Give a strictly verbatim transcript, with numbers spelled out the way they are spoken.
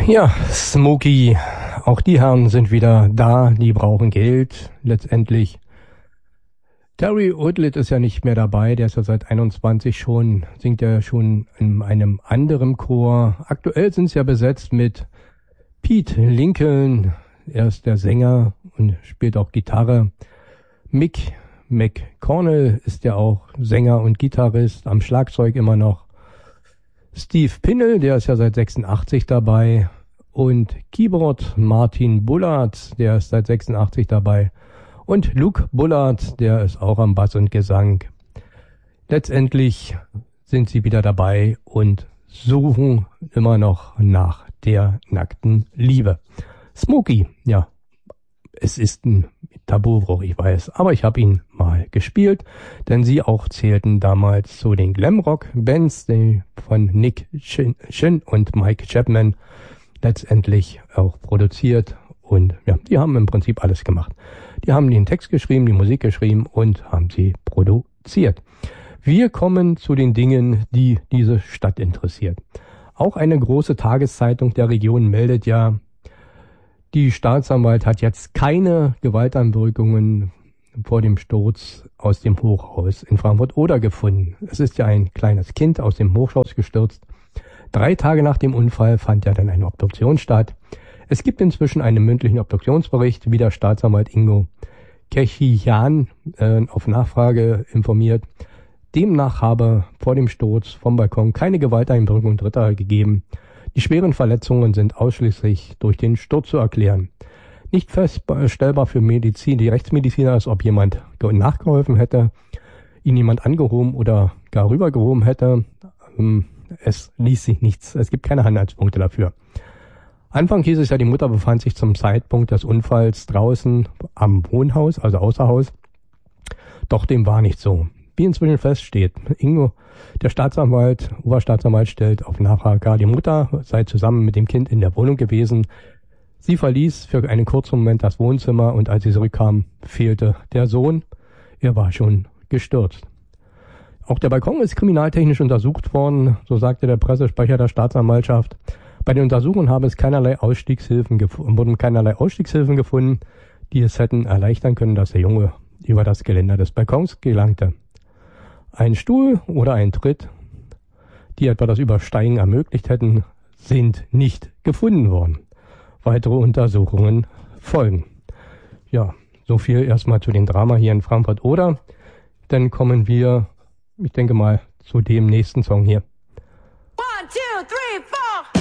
Ja, Smokey, auch die Herren sind wieder da, die brauchen Geld, letztendlich. Terry Woodlett ist ja nicht mehr dabei, der ist ja seit einundzwanzig schon, singt ja schon in einem anderen Chor. Aktuell sind sie ja besetzt mit Pete Lincoln, er ist der Sänger und spielt auch Gitarre. Mick McConnell ist ja auch Sänger und Gitarrist, am Schlagzeug immer noch. Steve Pinnell, der ist ja seit sechsundachtzig dabei. Und Keyboard Martin Bullard, der ist seit sechsundachtzig dabei. Und Luke Bullard, der ist auch am Bass und Gesang. Letztendlich sind sie wieder dabei und suchen immer noch nach der nackten Liebe. Smokey, ja, es ist ein Tabubruch, ich weiß, aber ich habe ihn mal gespielt, denn sie auch zählten damals zu den Glamrock-Bands, die von Nick Chin, Chin und Mike Chapman letztendlich auch produziert, und ja, die haben im Prinzip alles gemacht. Die haben den Text geschrieben, die Musik geschrieben und haben sie produziert. Wir kommen zu den Dingen, die diese Stadt interessiert. Auch eine große Tageszeitung der Region meldet ja, die Staatsanwalt hat jetzt keine Gewalteinwirkungen vor dem Sturz aus dem Hochhaus in Frankfurt-Oder gefunden. Es ist ja ein kleines Kind aus dem Hochhaus gestürzt. Drei Tage nach dem Unfall fand ja dann eine Obduktion statt. Es gibt inzwischen einen mündlichen Obduktionsbericht, wie der Staatsanwalt Ingo Kechian äh, auf Nachfrage informiert. Demnach habe vor dem Sturz vom Balkon keine Gewalteinwirkung Dritter gegeben. Die schweren Verletzungen sind ausschließlich durch den Sturz zu erklären. Nicht feststellbar für Medizin, die Rechtsmediziner ist, ob jemand nachgeholfen hätte, ihn jemand angehoben oder gar rübergehoben hätte. Es ließ sich nichts, es gibt keine Anhaltspunkte dafür. Anfang hieß es ja, die Mutter befand sich zum Zeitpunkt des Unfalls draußen am Wohnhaus, also außer Haus. Doch dem war nicht so. Wie inzwischen feststeht, Ingo, der Staatsanwalt, Oberstaatsanwalt, stellt auf Nachfrage, die Mutter sei zusammen mit dem Kind in der Wohnung gewesen. Sie verließ für einen kurzen Moment das Wohnzimmer und als sie zurückkam, fehlte der Sohn. Er war schon gestürzt. Auch der Balkon ist kriminaltechnisch untersucht worden, so sagte der Pressesprecher der Staatsanwaltschaft. Bei den Untersuchungen habe es keinerlei Ausstiegshilfen gefunden, wurden keinerlei Ausstiegshilfen gefunden, die es hätten erleichtern können, dass der Junge über das Geländer des Balkons gelangte. Ein Stuhl oder ein Tritt, die etwa das Übersteigen ermöglicht hätten, sind nicht gefunden worden. Weitere Untersuchungen folgen. Ja, so viel erstmal zu dem Drama hier in Frankfurt-Oder. Dann kommen wir, ich denke mal, zu dem nächsten Song hier. One, two, three, four.